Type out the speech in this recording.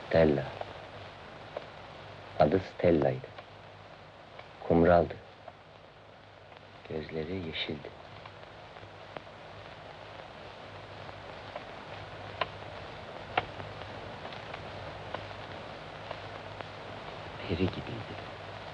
Stella. Adı Stella'ydı. Kumraldı. Gözleri yeşildi. Peri gibiydi.